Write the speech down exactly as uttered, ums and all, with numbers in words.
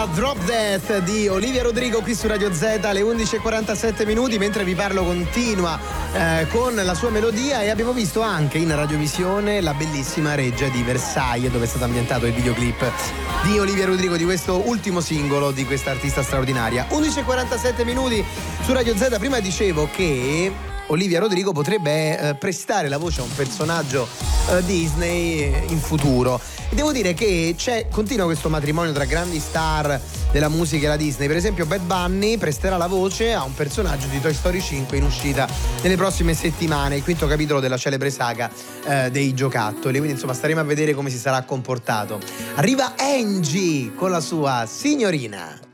Drop Death di Olivia Rodrigo qui su Radio Z alle undici e quarantasette minuti. Mentre vi parlo continua eh, con la sua melodia, e abbiamo visto anche in radiovisione la bellissima reggia di Versailles, dove è stato ambientato il videoclip di Olivia Rodrigo, di questo ultimo singolo di questa artista straordinaria. undici e quarantasette minuti su Radio Z. Prima dicevo che Olivia Rodrigo potrebbe eh, prestare la voce a un personaggio eh, Disney in futuro. E devo dire che c'è, continua questo matrimonio tra grandi star della musica e la Disney. Per esempio Bad Bunny presterà la voce a un personaggio di Toy Story cinque in uscita nelle prossime settimane, il quinto capitolo della celebre saga eh, dei giocattoli. Quindi insomma staremo a vedere come si sarà comportato. Arriva Angie con la sua Signorina.